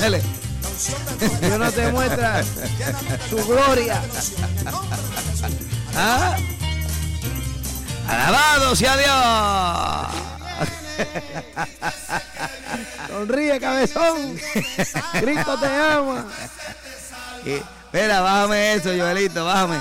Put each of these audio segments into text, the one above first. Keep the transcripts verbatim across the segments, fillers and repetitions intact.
ángeles. Dios no te muestra su gloria. ¿Ah? Alabado sea Dios. Sonríe, cabezón. Cristo te ama. Y, mira, bájame eso, Joelito, bájame.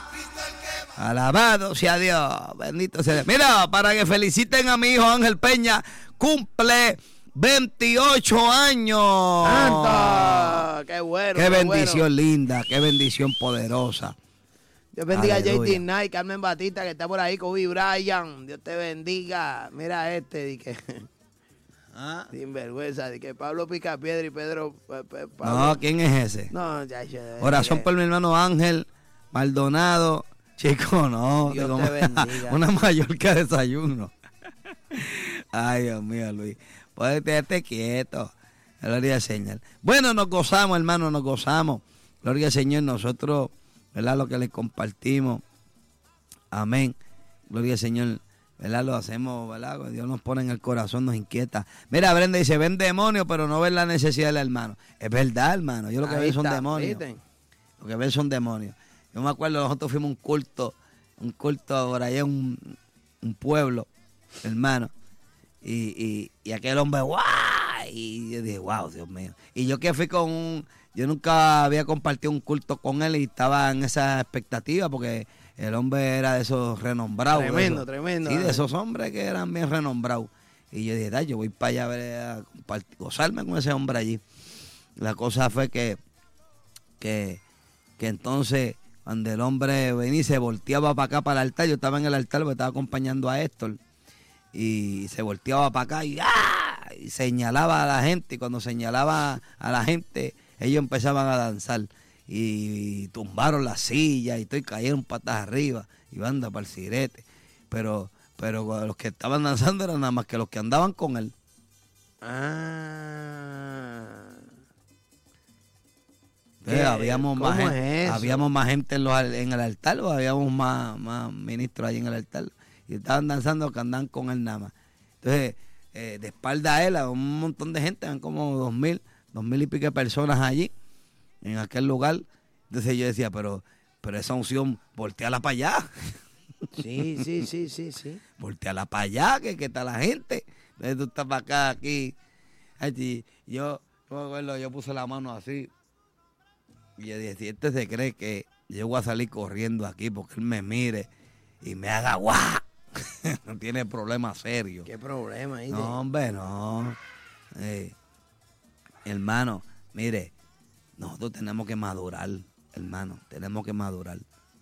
Alabado sea Dios, bendito sea Dios. Mira, para que feliciten a mi hijo Ángel Peña, cumple veintiocho años. ¡Santa! ¡Qué bueno! Qué, qué bendición bueno. linda, qué bendición poderosa. Dios bendiga a J Aleluya. D Knight, Carmen Batista, que está por ahí, Kobe Bryant. Dios te bendiga. Mira este, di que... ¿Ah? Sin vergüenza, de que Pablo Picapiedra y Pedro... Pe- Pe- Pablo. No, ¿quién es ese? No, ya, ya, ya, Oración ya. por mi hermano Ángel Maldonado. Chico, no. Dios digo, te bendiga. Una Mallorca de desayuno. Ay, Dios mío, Luis. Puedes quedarte quieto. Gloria al Señor. Bueno, nos gozamos, hermano, nos gozamos. Gloria al Señor, nosotros, ¿verdad? Lo que les compartimos. Amén. Gloria al Señor. ¿Verdad? Lo hacemos, ¿verdad? Dios nos pone en el corazón, nos inquieta. Mira, Brenda dice, ven demonios, pero no ven la necesidad del hermano. Es verdad, hermano. Yo lo que Ahí veo son está, demonios. ¿viste? Lo que ven son demonios. Yo me acuerdo, nosotros fuimos a un culto, un culto por allá en un, un pueblo, hermano. Y, y, y aquel hombre, ¡guau! Y yo dije, wow, Dios mío. Y yo que fui con un, yo nunca había compartido un culto con él y estaba en esa expectativa porque el hombre era de esos renombrados. Tremendo, de esos, tremendo. Sí, de esos hombres que eran bien renombrados. Y yo dije, yo voy para allá a, ver, a compartir, gozarme con ese hombre allí. La cosa fue que, que, que entonces, cuando el hombre venía y se volteaba para acá, para el altar, yo estaba en el altar porque estaba acompañando a Héctor. Y se volteaba para acá y, ¡ah! Y señalaba a la gente. Y cuando señalaba a la gente, ellos empezaban a danzar. Y, y tumbaron la silla y todo, y cayeron patas arriba. Y banda para el sirete. Pero, pero los que estaban danzando eran nada más que los que andaban con él. Ah. Entonces, habíamos, ¿Cómo más es gente, eso? habíamos más gente en, los, al- en el altar, o habíamos más, más ministros ahí en el altar. Y estaban danzando que andaban con él nada más. Entonces, eh, de espalda a él, a un montón de gente, eran como dos mil, dos mil y pico de personas allí, en aquel lugar. Entonces yo decía, pero, pero esa unción, volteala para allá. Sí, sí, sí, sí, sí. Volteala para allá, que, que está la gente. Entonces tú estás para acá, aquí. Allí. Yo, yo me acuerdo, yo puse la mano así. Y yo dije, si este se cree que yo voy a salir corriendo aquí porque él me mire y me haga guau. No tiene problema serio. ¿Qué problema ahí? No, hombre, no. Eh, hermano, mire, nosotros tenemos que madurar, hermano, tenemos que madurar.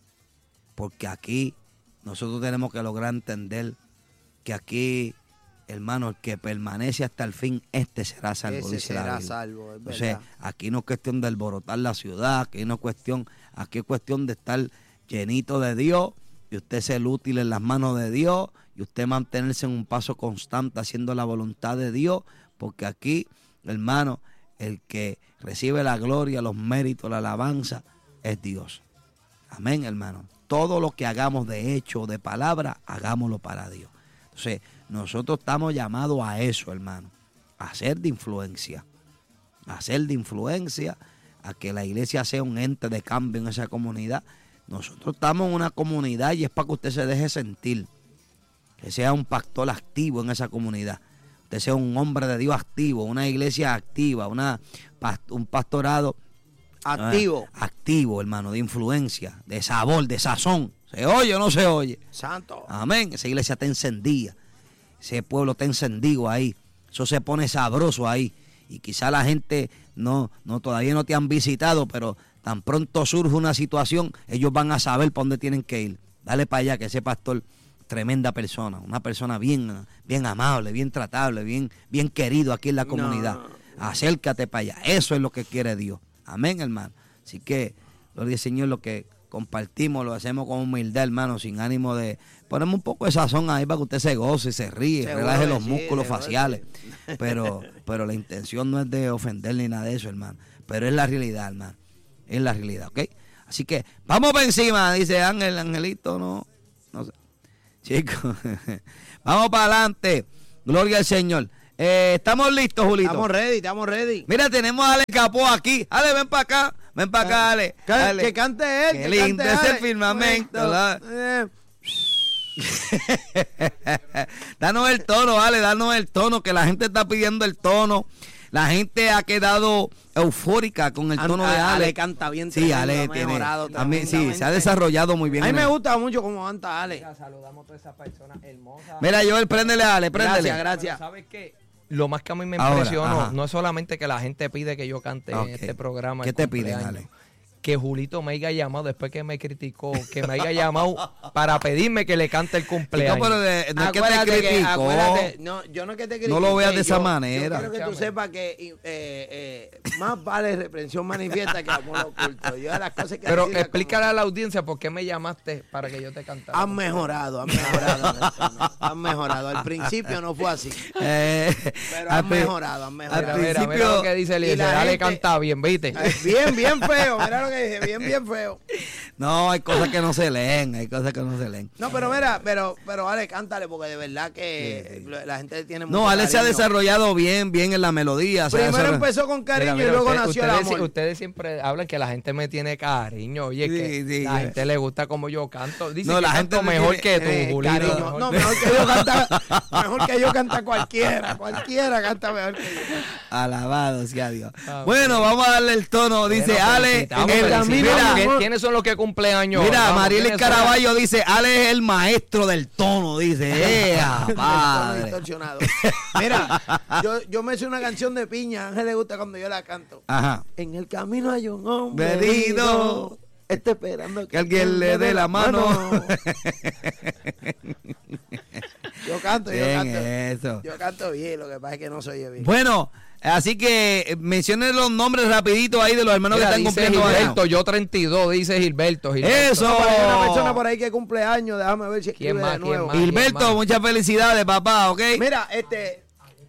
Porque aquí nosotros tenemos que lograr entender que aquí, hermano, el que permanece hasta el fin, este será salvo. Ese dice la será Biblia. salvo, es Entonces, verdad. aquí no es cuestión de alborotar la ciudad, aquí no es cuestión, aquí es cuestión de estar llenito de Dios y usted ser útil en las manos de Dios y usted mantenerse en un paso constante haciendo la voluntad de Dios, porque aquí, hermano, el que recibe la gloria, los méritos, la alabanza es Dios. Amén, hermano. Todo lo que hagamos de hecho o de palabra, hagámoslo para Dios. Entonces, nosotros estamos llamados a eso, hermano, a ser de influencia, a ser de influencia, a que la iglesia sea un ente de cambio en esa comunidad. Nosotros estamos en una comunidad y es para que usted se deje sentir, que sea un pastor activo en esa comunidad, usted sea un hombre de Dios activo, una iglesia activa, una, un pastorado Activo. ah, activo, hermano, de influencia, de sabor, de sazón. ¿Se oye o no se oye? Santo. Amén. Esa iglesia está encendida, ese pueblo está encendido ahí, eso se pone sabroso ahí. Y quizá la gente no, no todavía no te han visitado, pero tan pronto surge una situación, ellos van a saber para dónde tienen que ir. Dale para allá, que ese pastor, tremenda persona, una persona bien, bien amable, bien tratable, bien, bien querido aquí en la comunidad. No. Acércate para allá. Eso es lo que quiere Dios. Amén, hermano. Así que, gloria al Señor, lo que compartimos lo hacemos con humildad, hermano, sin ánimo de... Ponemos un poco de sazón ahí para que usted se goce, se ríe, Seguro relaje que los sí, músculos seguro faciales. que Pero, pero la intención no es de ofender ni nada de eso, hermano. Pero es la realidad, hermano. Es la realidad, ¿ok? Así que, vamos para encima, dice Ángel, Angelito, no, no sé. Chicos, vamos para adelante. Gloria al Señor. Eh, ¿Estamos listos, Julito? Estamos ready, estamos ready. Mira, tenemos a Ale Capó aquí. Ale, ven para acá. Ven para acá, Ale. Que, Ale. que cante él. Qué que lindo cante es el Ale. firmamento, ¿verdad? Eh, Danos el tono, Ale, danos el tono, que la gente está pidiendo el tono. La gente ha quedado eufórica con el tono a- de Ale. Ale canta bien. Sí, tremendo, Ale ha tiene. mejorado A mí, sí, se ha tremendamente. desarrollado muy bien. A mí en me el- gusta mucho cómo canta Ale. Saludamos a todas esas personas hermosas. Mira, Joel, préndele a Ale, préndele. Gracias, gracias. Pero ¿sabes qué? Lo más que a mí me Ahora, impresionó ajá. no es solamente que la gente pide que yo cante Ok. en este programa. ¿Qué el te piden, cumpleaños, Ale? Que Julito me haya llamado después que me criticó, que me haya llamado para pedirme que le cante el cumpleaños. No, pero de- no es que te Acuérdate que- criticó. acuérdate, no, yo no es que te critico. No lo veas de esa yo- manera. Yo quiero que tú Escúchame. sepas que eh, eh, más vale reprensión manifiesta que amor oculto. Yo de las cosas que Pero decirlas explícale como- a la audiencia por qué me llamaste para que yo te cantara. Han mejorado, han mejorado. Néstor, han mejorado. Al principio no fue así. Eh, Pero al han pri- mejorado, han Mira, mejorado. al mira, mira principio- lo que dice y Eliezer. la Dale, gente- canta bien, ¿viste? Ay, Bien, bien feo. Mira lo que dije, bien, bien feo. No, hay cosas que no se leen, hay cosas que no se leen. No, pero mira, pero, pero Ale, cántale, porque de verdad que la gente tiene mucho No, Ale se ha cariño. desarrollado bien, bien en la melodía. se ha Primero desarrollado- empezó con cariño Mira, mira, y luego usted- nació el ustedes, amor. ustedes siempre hablan que la gente me tiene cariño. Oye, Sí, que sí, la sí. gente le gusta como yo canto. Dice No, que la canto gente le mejor tiene, que tú, Eh, Julito. cariño. Mejor No, que- mejor que yo canta, mejor que yo canta cualquiera, cualquiera canta mejor que yo. Alabado sea Dios. Ah, Bueno, vamos a darle el tono. Dice Bueno, Ale, felicitamos, el felicitamos. mira, ¿Quién- ¿Quiénes son los que cumplen años? mira, Vamos, Marilis ¿quiénes son? Caraballo dice, Ale es el maestro del tono, dice. ¡Ea, Tono padre! distorsionado. Mira, yo, yo me hice una canción de piña, a Ángel le gusta cuando yo la canto. Ajá. En el camino hay un hombre Herido, herido, está esperando que alguien le dé la mano. Yo canto, yo Bien, canto. eso. Yo canto bien, lo que pasa es que no soy bien. Bueno, así que eh, mencionen los nombres rapidito ahí de los hermanos Mira, que están dice cumpliendo años. Gilberto, yo treinta y dos, dice Gilberto. Gilberto. Eso. No, pero hay una persona por ahí que cumple años, déjame ver si escribe ¿Quién más, de quién nuevo. más? Gilberto, más? muchas felicidades, papá, ¿ok? Mira, este,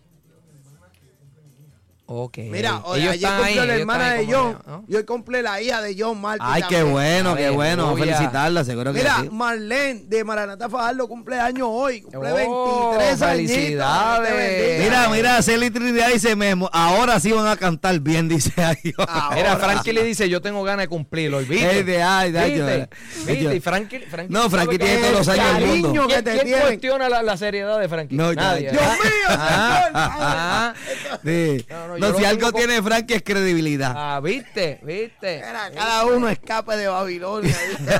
Ok. mira, hoy, Ellos ayer están cumplió ahí, la ellos hermana están ahí de como John ya, ¿no? y hoy cumple la hija de John Martin. Ay, qué también. bueno, qué bueno. Aleluya. Felicitarla, seguro que Mira, sí. Marlene de Maranata Fajardo cumple años hoy, cumple Oh, veintitrés añitos. felicidades. Dios te bendiga. Mira, mira, Celi Trinidad dice, Memo, ahora sí van a cantar bien, dice ahí. Ahora Mira, Frankie sí. le dice, yo tengo ganas de cumplirlo. ¿Y viste? Ey, de- ay, de- ¿Viste? yo- ¿Viste? yo- Y Frankie, Frankie No, ¿sabe Frankie qué? tiene todos los años del cariño mundo. que ¿Quién, te quién tienen? cuestiona la, la seriedad de Frankie? No, ya- Nadie. Dios ¿verdad? mío, Ah, señor. ah, Sí. No, no, yo No, lo si que algo tengo con- tiene Frankie es credibilidad. ah, ¿viste? ¿Viste? Mira, cada uno escape de Babilonia. ¿viste?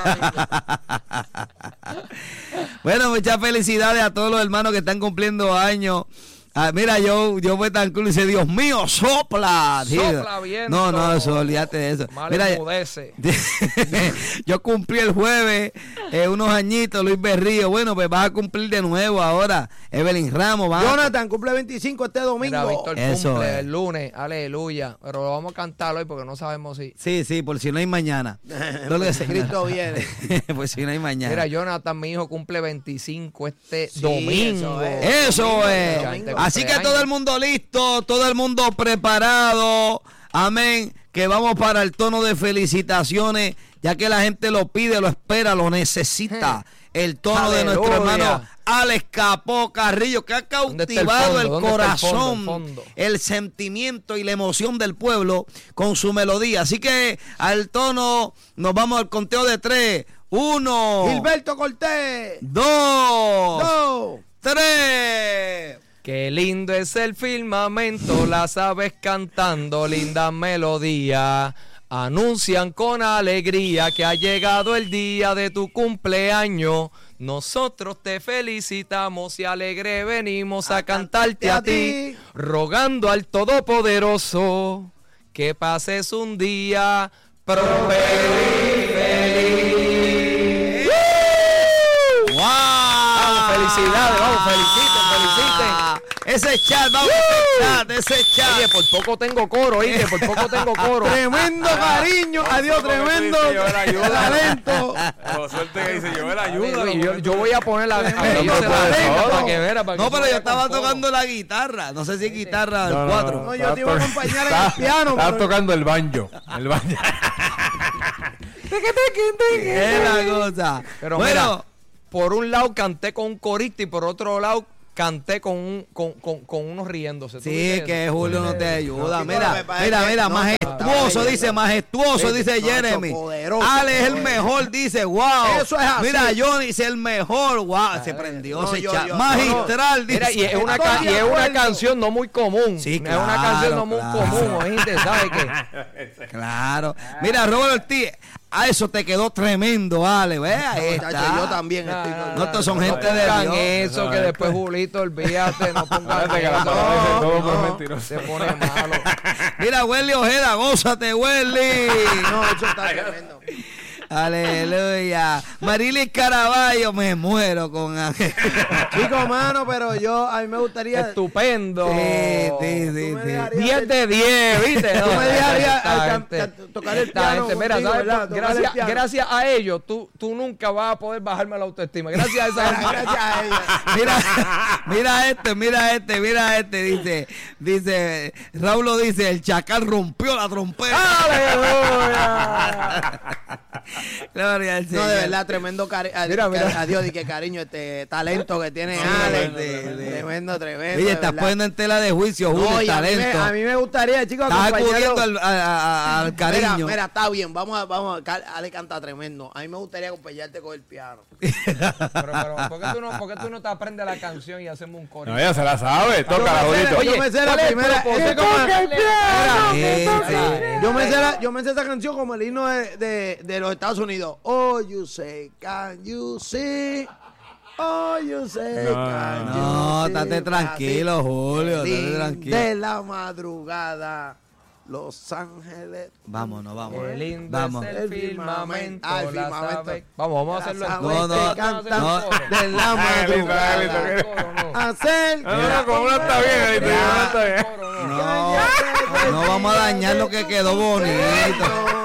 Bueno, muchas felicidades a todos los hermanos que están cumpliendo años. Ah, mira, yo, yo fue tan cool y dice, Dios mío, sopla. Sopla viento. No, no, eso, olvídate de eso. Mal Mira, enmudece. yo cumplí el jueves eh, unos añitos, Luis Berrío. Bueno, pues vas a cumplir de nuevo ahora. Evelyn Ramos, va. Jonathan cumple veinticinco este Mira, domingo. Víctor Eso cumple es. el lunes, aleluya. Pero lo vamos a cantar hoy porque no sabemos si. Sí, sí, por si no hay mañana. No le- Cristo viene. Por si no hay mañana. Mira, Jonathan, mi hijo, cumple veinticinco este Sí, domingo. eso es. Eso Domingo, es. domingo. Así que todo el mundo listo, todo el mundo preparado. Amén. Que vamos para el tono de felicitaciones, ya que la gente lo pide, lo espera, lo necesita. El tono de nuestro Aleluya. hermano Alex Capó Carrillo, que ha ¿Dónde está el cautivado fondo? el, ¿Dónde está el fondo? corazón, El fondo. el sentimiento y la emoción del pueblo con su melodía. Así que al tono nos vamos al conteo de tres. Uno, Gilberto Cortés. dos, Dos. tres. Qué lindo es el firmamento, las aves cantando linda melodía. Anuncian con alegría que ha llegado el día de tu cumpleaños. Nosotros te felicitamos y alegre venimos a, cantarte a ti, rogando al Todopoderoso que pases un día próspero y feliz. ¡Wow! Vamos, felicidades, vamos, feliciten, feliciten. Ese chat, vamos, ese chat, ese chat. Oye, por poco tengo coro, oíste, por poco tengo coro. Tremendo cariño. Adiós, tremendo talento. Con suerte que dice, yo la ayuda. Ay, yo, yo voy a poner la a ver, yo se la talento. para que vera, para que No, se pero vea yo estaba con coro. tocando la guitarra. No sé si guitarra del cuatro. No, yo te iba a acompañar en el piano. Estaba pero- tocando el banjo. El banjo. Es la cosa. Pero bueno, mira, por un lado canté con un corista y por otro lado canté con, un, con, con, con unos riéndose. ¿Tú Sí, viste que eso? Julio no te ayuda. No, Mira, me parece mira, que mira, no, majestuoso, está dice, bien. majestuoso, Viste, dice no, Jeremy. eso poderoso, Ale es el poderoso. mejor, dice, wow. Eso es así. Mira, Johnny dice el mejor, wow. Se prendió no, ese yo- chat. yo- Magistral, Mira, dice. y es una, Estoy ca- de y es una acuerdo. canción no muy común. Sí, es una claro, canción no muy claro. común, gente, ¿sabe qué? Claro. Mira, Robert Ortiz, a eso te quedó tremendo, Ale. Ve, ahí Muchacho, está. yo también No, estoy no, con- No, estos son gente de pongan Dios. eso, No, que no, después no. Julito, olvídate, no pongan Fíjate que la eso. palabra dice todo, no. pero es mentiroso. Se pone malo. Mira, Welly Ojeda, gózate, Welly. No, eso está tremendo. Aleluya. Marilis Caraballo, me muero con Chicos, mano, pero yo, a mí me gustaría... Estupendo. Sí, sí, Tú sí, me sí. dejarías- diez de diez, ¿viste? Tú me dejarías Esta al gente- can- a- tocar el esta piano gente, mira, contigo, ¿sabes? ¿verdad? Tocar el Gracias, piano. gracias a ellos, tú, tú nunca vas a poder bajarme la autoestima. Gracias a esa gente. Gracias a ella. Mira, mira este, mira este, mira este, dice, dice, Raúl lo dice, el chacal rompió la trompeta. ¡Aleluya! Gloria al Señor. No, de verdad, tremendo cari a- Mira, mira. a Dios y qué cariño, este talento que tiene Sí, Alex. tremendo, Tremendo, tremendo. Oye, de estás verdad. poniendo en tela de juicio, Julio, No, el y a mí, me, talento. a mí me gustaría, chicos, Estás acompañarlo. acudiendo al, a- a- al cariño. Mira, mira, está bien, vamos a, vamos a, Cal- Ale canta tremendo. A mí me gustaría acompañarte con el piano. Pero, pero, ¿por qué tú no, por qué tú no te aprendes la canción y hacemos un coro? No, ella se la sabe. Toca, Yo me sé- Julito. yo me sé la ¿cuál es el primera. propósito? es como- Toca el piano, Sí, que toca sí. el piano. Yo me, sé la- yo me sé esa canción como el himno de, de, de los Estados Unidos. Oh, you say, can you see? Oh, you say, No, can you No, see? estate tranquilo, Julio, estate Fin tranquilo. de la madrugada, Los Ángeles. Vámonos, vamos. Qué lindo Vamos. es el El firmamento. firmamento. Ah, el la firmamento. sabe- Vamos, vamos a hacerlo en Las coro. No, no, aves que Vamos a hacerlo no. en coro. de la Ah, listo, madrugada. listo, listo. Coro, no. Hacer No, no, no, como no está bien, ahí está bien, no está bien. Coro, no. No, no vamos a dañar lo que quedó bonito.